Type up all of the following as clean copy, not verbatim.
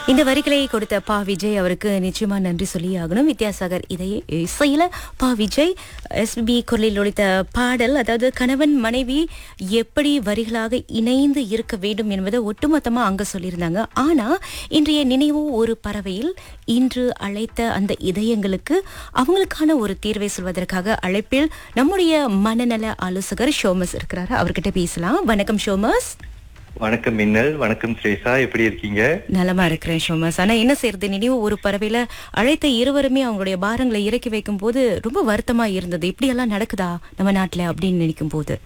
இந்த வரிகளை கொடுத்த பா விஜய் அவருக்கு நிச்சயமா நன்றி சொல்லி ஆகணும். வித்யாசாகர் இசையில பா விஜய் எஸ்பிபி குரலில் ஒலித்த பாடல், அதாவது கணவன் மனைவி எப்படி வரிகளாக இணைந்து இருக்க வேண்டும் என்பதை ஒட்டுமொத்தமா அங்க சொல்லியிருந்தாங்க. ஆனா இன்றைய நினைவு ஒரு பறவையில் இன்று அழைத்த அந்த இதயங்களுக்கு அவங்களுக்கான ஒரு தீர்வை சொல்வதற்காக அழைப்பில் நம்முடைய மனநல ஆலோசகர் ஷோமஸ் இருக்கிறாரு. அவர்கிட்ட பேசலாம். வணக்கம் ஷோமஸ். வணக்கம் மின்னல். வணக்கம் ஸ்ரேஷா, எப்படி இருக்கீங்க? நலமா இருக்கிறேன் ஷோமஸ். ஆனா என்ன செய்யறது, நினைவு ஒரு பறவையில அழைத்த இருவருமே அவங்களுடைய பாரங்களை இறக்கி வைக்கும் போது ரொம்ப வருத்தமா இருந்தது. இப்படி எல்லாம் நடக்குதா நம்ம நாட்டுல அப்படின்னு நினைக்கும் போது?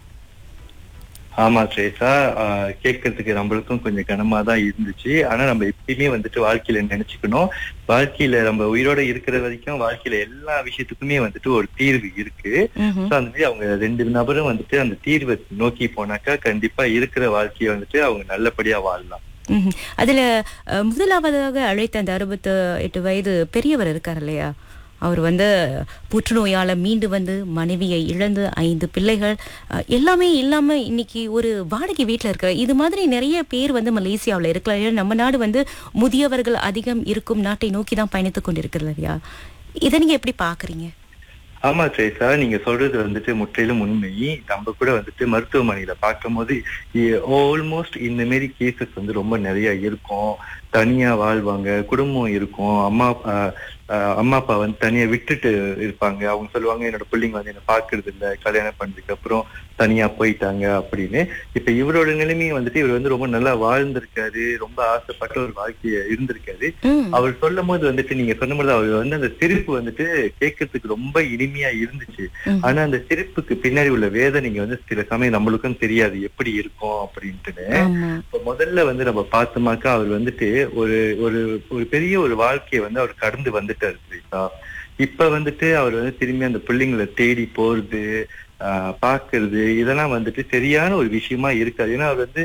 ஆமா ஸ்ரேஷா, கேட்கறதுக்கு நம்மளுக்கும் கொஞ்சம் கனமா தான் இருந்துச்சு. ஆனா நம்ம எப்பயுமே வந்துட்டு வாழ்க்கையில நினைச்சுக்கணும், வாழ்க்கையில நம்ம உயிரோட இருக்கிற வரைக்கும் வாழ்க்கையில எல்லா விஷயத்துக்குமே வந்துட்டு ஒரு தீர்வு இருக்கு. அந்த மாதிரி அவங்க ரெண்டு நபரும் வந்துட்டு அந்த தீர்வை நோக்கி போனாக்கா கண்டிப்பா இருக்கிற வாழ்க்கையை வந்துட்டு அவங்க நல்லபடியா வாழலாம். அதுல முதலாவதாக அழைத்த அந்த 68 வயது பெரியவர் இருக்காரு இல்லையா, அவர் புற்றுநோயால மீண்டு மனைவியை இழந்து 5 பிள்ளைகள் எல்லாமே இல்லாம இன்னைக்கு ஒரு வாடகை வீட்டுல இருக்க, இது மாதிரி நிறைய பேர் மலேசியாவில் இருக்கலாம். நம்ம நாடு முதியவர்கள் அதிகம் இருக்கும் நாட்டை நோக்கி தான் பயணித்துக் கொண்டிருக்கிறது இல்லையா? இதை நீங்க எப்படி பாக்குறீங்க? ஆமா ஸ்ரேஷா, நீங்க சொல்றது முற்றிலும் உண்மை. நம்ம கூட மருத்துவமனையில பார்க்கும் போது ஆல்மோஸ்ட் இந்த மாதிரி கேசஸ் ரொம்ப நிறைய இருக்கும். தனியா வாழ்வாங்க, குடும்பம் இருக்கும், அம்மா அப்பா தனியா விட்டுட்டு இருப்பாங்க. அவங்க சொல்லுவாங்க, என்னோட பிள்ளைங்க என்ன பாக்குறது இல்ல, கல்யாணம் பண்ணதுக்கு அப்புறம் தனியா போயிட்டாங்க அப்படின்னு. இப்ப இவரோட நிலைமையை இவர் ரொம்ப நல்லா வாழ்ந்திருக்காரு, ரொம்ப ஆசைப்பட்ட ஒரு வாழ்க்கைய இருந்திருக்காரு. அவர் சொல்லும் போது நீங்க சொன்ன மாதிரி அவர் அந்த சிரிப்பு கேட்கறதுக்கு ரொம்ப இனிமையா இருந்துச்சு. ஆனா அந்த சிரிப்புக்கு பின்னாடி உள்ள வேதனைங்க சில சமயம் நம்மளுக்கும் தெரியாது எப்படி இருக்கும் அப்படின்ட்டு. இப்ப முதல்ல நம்ம பார்த்தோமாக்கா அவர் ஒரு ஒரு ஒரு பெரிய ஒரு வாழ்க்கையை அவர் கடந்து வந்துட்டாரு. இப்ப அவர் திரும்பி அந்த பிள்ளைங்களை தேடி போறது, பாக்குறது, இதெல்லாம் சரியான ஒரு விஷயமா இருக்காது. ஏன்னா அவர்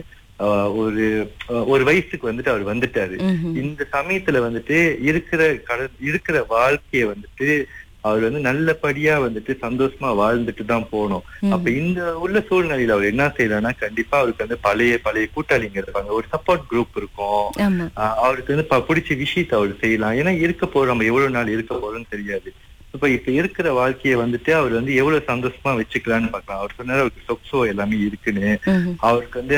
ஒரு வயசுக்கு அவர் வந்துட்டாரு. இந்த சமயத்துல இருக்கிற வாழ்க்கைய அவர் நல்லபடியா சந்தோஷமா வாழ்ந்துட்டு தான் போகணும். அப்ப இந்த உள்ள சூழ்நிலையில அவர் என்ன செய்யறாருன்னா, கண்டிப்பா அவருக்கு பழைய கூட்டாளிங்க இருப்பாங்க, ஒரு சப்போர்ட் குரூப் இருக்கும். அவருக்கு பிடிச்ச விஷயத்த அவர் செய்யலாம். ஏன்னா நம்ம எவ்வளவு நாள் இருக்க போறோம்னு தெரியாது. இப்ப இருக்கிற வாழ்க்கைய அவர் எவ்வளவு சந்தோஷமா வச்சுக்கலான்னு பாக்கலாம். அவர் சொன்னாரு அவருக்கு சொக்ஸோ எல்லாமே இருக்குன்னு. அவருக்கு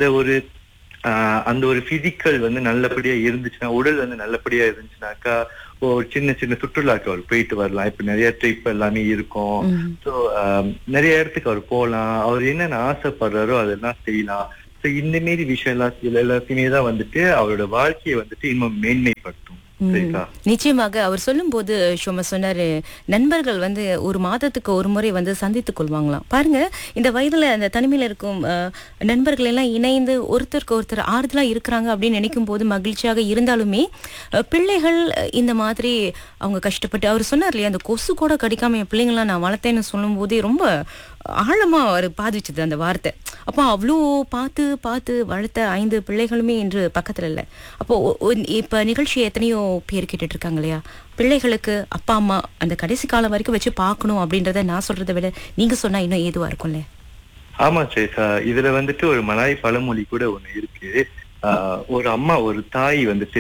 அந்த ஒரு பிசிக்கல் நல்லபடியா இருந்துச்சுன்னா, உடல் நல்லபடியா இருந்துச்சுனாக்கா ஒரு சின்ன சின்ன சுற்றுலாக்கு அவர் போயிட்டு வரலாம். இப்ப நிறைய ட்ரிப் எல்லாமே இருக்கும். சோ நிறைய இடத்துக்கு அவர் போகலாம். அவர் என்னென்ன ஆசைப்படுறாரோ அதெல்லாம் செய்யலாம். சோ இந்த மாரி விஷயம் எல்லாத்தையுமே தான் அவரோட வாழ்க்கையை இன்னும் மேன்மைப்படுத்தும். நிச்சயமாக. அவர் சொல்லும் போது ஷோமா சொன்னாரு, நண்பர்கள் ஒரு மாதத்துக்கு ஒரு முறை சந்தித்துக் கொள்வாங்களாம். பாருங்க, இந்த வயதுல அந்த தனிமையில இருக்கும் நண்பர்கள் எல்லாம் இணைந்து ஒருத்தருக்கு ஒருத்தர் ஆறுதலா இருக்கிறாங்க அப்படின்னு நினைக்கும் போது மகிழ்ச்சியாக இருந்தாலுமே, பிள்ளைகள் இந்த மாதிரி அவங்க கஷ்டப்பட்டு, அவர் சொன்னார் இல்லையா, அந்த கொசு கூட கடிக்காம என் பிள்ளைங்களாம் நான் வளர்த்தேன்னு சொல்லும் போதே ரொம்ப ஆழமா அவர் பாதிச்சது அந்த வார்த்தை. அப்போ அவ்வளோ பார்த்து பார்த்து வளர்த்த 5 பிள்ளைகளுமே இன்று பக்கத்துல இல்லை. அப்போ இப்ப நிகழ்ச்சியை எத்தனையோ பேர் கேட்டுட்டு இருக்காங்க இல்லையா, பிள்ளைகளுக்கு அப்பா அம்மா அந்த கடைசி காலம் வரைக்கும் வச்சு பார்க்கணும் அப்படின்றத நான் சொல்றதை விட நீங்க சொன்னா இன்னும் ஏதுவா இருக்கும்ல. ஆமா சேஷா, இதுல ஒரு மலாய் பழமொழி கூட ஒண்ணு இருக்கு. ஒரு அம்மா, ஒரு தாய்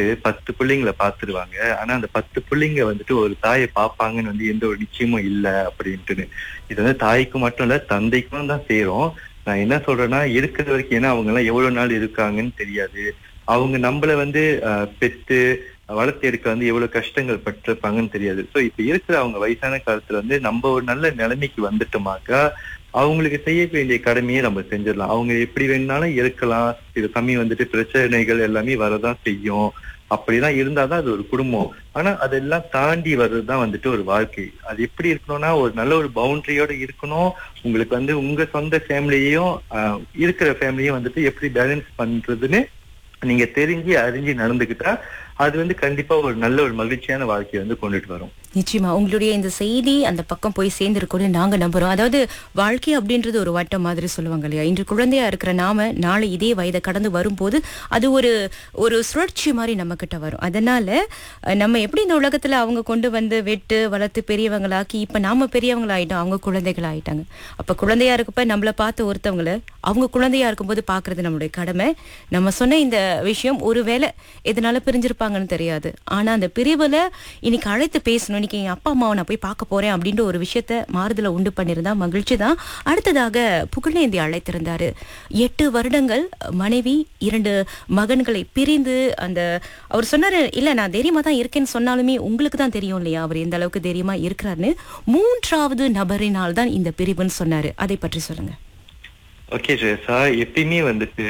10 பிள்ளைங்களை பாத்துருவாங்க. ஆனா அந்த 10 பிள்ளைங்க ஒரு தாயை பாப்பாங்கன்னு எந்த ஒரு நிச்சயமும் இல்ல அப்படின்ட்டு. இது தாய்க்கு மட்டும் இல்ல, தந்தைக்கும் தான் சேரும். நான் என்ன சொல்றேன்னா, இருக்கிற வரைக்கும், ஏன்னா அவங்க எல்லாம் எவ்வளவு நாள் இருக்காங்கன்னு தெரியாது. அவங்க நம்மள பெத்து வளர்த்து எடுக்க எவ்வளவு கஷ்டங்கள் பட்டிருப்பாங்கன்னு தெரியாது. சோ இப்ப இருக்கிற அவங்க வயசான காலத்துல நம்ம ஒரு நல்ல நிலைமைக்கு வந்துட்டோமாக்கா அவங்களுக்கு செய்ய வேண்டிய கடமையை நம்ம செஞ்சிடலாம். அவங்க எப்படி வேணாலும் இருக்கலாம். சில சமயம் பிரச்சனைகள் எல்லாமே வரதான் செய்யும். அப்படிதான் இருந்தாதான் அது ஒரு குடும்பம். ஆனா அதெல்லாம் தாண்டி வர்றதுதான் ஒரு வாழ்க்கை. அது எப்படி இருக்கணும்னா, ஒரு நல்ல ஒரு பவுண்டரியோட இருக்கணும். உங்களுக்கு உங்க சொந்த ஃபேமிலியையும் இருக்கிற ஃபேமிலியும் எப்படி பேலன்ஸ் பண்றதுன்னு நீங்க தெரிஞ்சு அறிஞ்சு நடந்துக்கிட்டா அது கண்டிப்பா ஒரு நல்ல ஒரு மகிழ்ச்சியான வாழ்க்கையை கொண்டுட்டு வரும். நிச்சயமா உங்களுடைய இந்த செய்தி அந்த பக்கம் போய் சேர்ந்திருக்கும்னு நாங்க நம்புறோம். அதாவது வாழ்க்கை அப்படின்றது ஒரு வட்டம் மாதிரி சொல்லுவாங்க இல்லையா. இன்று குழந்தையா இருக்கிற நாம நாளை இதே வயதை கடந்து வரும்போது அது ஒரு சுழற்சி மாதிரி நம்ம கிட்ட வரும். அதனால நம்ம எப்படி இந்த உலகத்துல அவங்க கொண்டு வெட்டு வளர்த்து பெரியவங்களாக்கி இப்ப நாம பெரியவங்களாயிட்டோம், அவங்க குழந்தைகள் ஆயிட்டாங்க. அப்ப குழந்தையா இருக்கப்ப நம்மள பார்த்து ஒருத்தவங்களை அவங்க குழந்தையா இருக்கும்போது பாக்குறது நம்மளுடைய கடமை. நம்ம சொன்ன இந்த விஷயம் ஒருவேளை எதனால பிரிஞ்சிருப்பாங்கன்னு தெரியாது. ஆனா அந்த பிரிவுல இன்னைக்கு அழைத்து பேசணும், இன்னைக்கு என் அப்பா அம்மாவை நான் போய் பார்க்க போறேன் அப்படின்ற ஒரு விஷயத்த மாறுதல உண்டு பண்ணியிருந்தா மகிழ்ச்சி தான். அடுத்ததாக புகழேந்தி அழைத்திருந்தாரு. 8 வருடங்கள் மனைவி 2 மகன்களை பிரிந்து அவர் சொன்னாரு, இல்ல நான் தைரியமா தான் இருக்கேன்னு சொன்னாலுமே உங்களுக்கு தான் தெரியும் இல்லையா அவர் எந்த அளவுக்கு தைரியமா இருக்கிறாருன்னு. 3வது நபரினால் தான் இந்த பிரிவுன்னு சொன்னாரு. அதை பற்றி சொல்லுங்க. ஓகே ஜெயசா, எப்பயுமே வந்துட்டு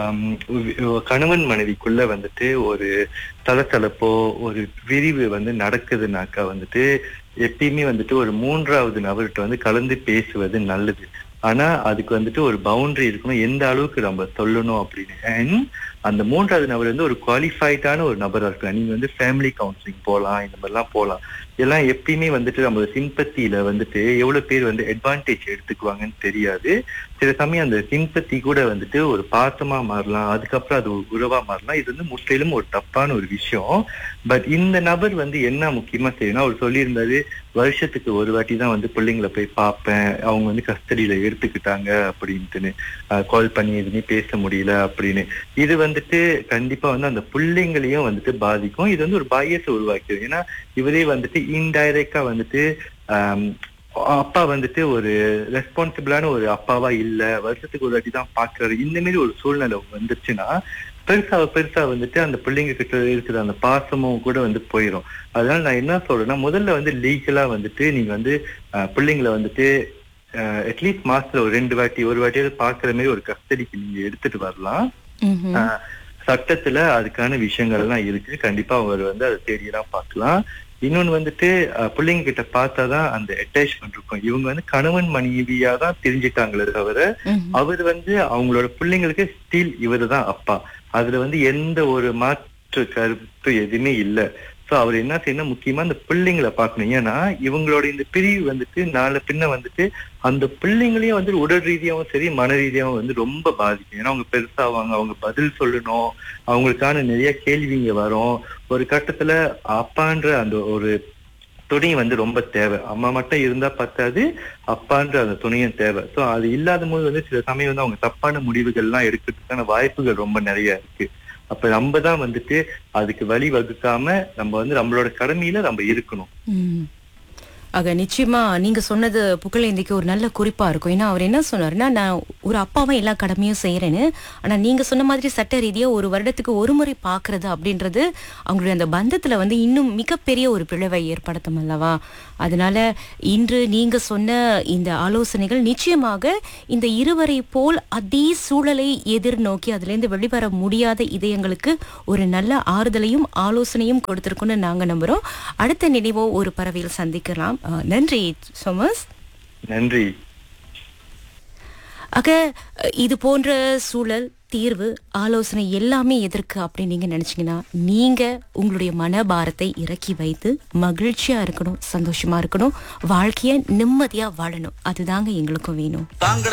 கணவன் மனைவிக்குள்ள வந்துட்டு ஒரு தளத்தளப்போ ஒரு விரிவு வந்து நடக்குதுனாக்கா வந்துட்டு எப்பயுமே வந்துட்டு ஒரு 3வது நபர்கிட்ட வந்து கலந்து பேசுவது நல்லது. ஆனா அதுக்கு வந்துட்டு ஒரு பவுண்டரி இருக்கணும், எந்த அளவுக்கு நம்ம சொல்லணும் அப்படின்னு. அண்ட் அந்த 3வது நபர் வந்து ஒரு குவாலிஃபைடான ஒரு நபரா இருக்கலாம். நீங்க வந்து ஃபேமிலி கவுன்சிலிங் போகலாம், இந்த மாதிரிலாம் போகலாம். எல்லாம் எப்பயுமே வந்துட்டு நம்ம சிம்பத்தியில வந்துட்டு எவ்வளவு பேர் வந்து அட்வான்டேஜ் எடுத்துக்குவாங்கன்னு தெரியாது. சில சமயம் அந்த சிம்பத்தி கூட வந்துட்டு ஒரு பாசமா மாறலாம், அதுக்கப்புறம் அது ஒரு உறவா மாறலாம். இது வந்து முற்றிலும் ஒரு தப்பான ஒரு விஷயம். பட் இந்த நபர் வந்து என்ன முக்கியமா செய்யணும், அவர் சொல்லியிருந்தாரு வருஷத்துக்கு ஒரு வாட்டி தான் வந்து பிள்ளைங்களை போய் பார்ப்பேன், அவங்க வந்து கஸ்டடியில எடுத்துக்கிட்டாங்க அப்படின்ட்டுன்னு, கால் பண்ணி எதுவுமே பேச முடியல அப்படின்னு. இது வந்துட்டு கண்டிப்பா வந்து அந்த பிள்ளைங்களையும் வந்துட்டு பாதிக்கும். இது வந்து ஒரு பயத்தை உருவாக்கிடும். ஏன்னா இவரே வந்துட்டு இன்டைரக்டா வந்துட்டு அப்பா வந்துட்டு ஒரு ரெஸ்பான்சிபிளான ஒரு அப்பாவா இல்ல, வருஷத்துக்கு ஒரு வாட்டி தான் பாக்குறாரு. இந்த மாதிரி ஒரு சூழ்நிலை வந்துருச்சுன்னா பெருசா வந்துட்டு அந்த பிள்ளைங்க கிட்ட இருக்கிற அந்த பாசமும் கூட வந்து போயிடும். அதனால நான் என்ன சொல்றேன்னா, முதல்ல வந்து லீகலா வந்துட்டு நீங்க வந்து பிள்ளைங்களை வந்துட்டு அட்லீஸ்ட் மாசத்துல ஒரு 2 வாட்டி ஒரு வாட்டியாவது பாக்குற மாதிரி ஒரு கஸ்டடிக்கு நீங்க எடுத்துட்டு வரலாம். சட்டத்துல அதுக்கான விஷயங்கள் எல்லாம் இருக்கு. கண்டிப்பா அவர் வந்து அதை தேடிதான் பார்க்கலாம். இன்னொன்னு வந்துட்டு பிள்ளைங்க கிட்ட பார்த்தாதான் அந்த அட்டாச்மெண்ட் இருக்கும். இவங்க வந்து கணவன் மனைவியா தான் தெரிஞ்சுட்டாங்களே தவிர அவர் வந்து அவங்களோட பிள்ளைங்களுக்கு ஸ்டில் இவரு தான் அப்பா. அதுல வந்து எந்த ஒரு மாற்று கருத்து எதுவுமே இல்லை. சோ அவர் என்ன செய்யணும், முக்கியமா அந்த பிள்ளைங்களை பார்க்கணும். ஏன்னா இவங்களோட இந்த பிரிவு வந்துட்டு நாளை பின்ன வந்துட்டு அந்த பிள்ளைங்களையும் வந்து உடல் ரீதியாவும் சரி மன ரீதியாவும் வந்து ரொம்ப பாதிக்கும். ஏன்னா அவங்க பெருசாவாங்க, அவங்க பதில் சொல்லணும், அவங்களுக்கான நிறைய கேள்விங்க வரும். ஒரு கட்டத்துல அப்பான்ற அந்த ஒரு துணை வந்து ரொம்ப தேவை. அம்மா மட்டும் இருந்தா பத்தாது, அப்பான்ற அந்த துணையும் தேவை. சோ அது இல்லாத போது வந்து சில சமயம் வந்து அவங்க தப்பான முடிவுகள்லாம் எடுக்கிறதுக்கான வாய்ப்புகள் ரொம்ப நிறைய இருக்கு. அப்ப நம்ம தான் வந்துட்டு அதுக்கு வழி வகுக்காம நம்ம வந்து நம்மளோட கடமையில நம்ம இருக்கணும். ஆக நிச்சயமா நீங்க சொன்னது புகழேந்திக்கு ஒரு நல்ல குறிப்பா இருக்கும். ஏன்னா அவர் என்ன சொன்னாருன்னா, நான் ஒரு அப்பாவை எல்லா கடமையும் செய்யறேன்னு, ஆனா நீங்க சொன்ன மாதிரி சட்ட ரீதியா ஒரு வருடத்துக்கு ஒரு முறை பாக்குறது அப்படின்றது அவங்களுடைய அந்த பந்தத்துல வந்து இன்னும் மிகப்பெரிய ஒரு பிளவை ஏற்படுத்தும் அல்லவா. அதனால இன்று நீங்க சொன்ன இந்த ஆலோசனைகள் நிச்சயமாக இந்த இருவரை போல் அதே சூழலை எதிர்நோக்கி அதுல இருந்து வெளிவர முடியாத இதயங்களுக்கு ஒரு நல்ல ஆறுதலையும் ஆலோசனையும் கொடுத்திருக்குன்னு நாங்க நம்புறோம். அடுத்த நினைவோ ஒரு பறவையில் சந்திக்கலாம். நன்றி சோமஸ். நன்றி. ஆக இது போன்ற சூழல் தீர்வு ஆலோசனை எல்லாமே எதற்கு அப்படின்னு நீங்க நினைச்சீங்கன்னா, நீங்க உங்களுடைய மனபாரத்தை இறக்கி வைத்து மகிழ்ச்சியா இருக்கணும், சந்தோஷமா இருக்கணும், வாழ்க்கைய நிம்மதியா வாழணும். அதுதாங்க எங்களுக்கும் வேணும்.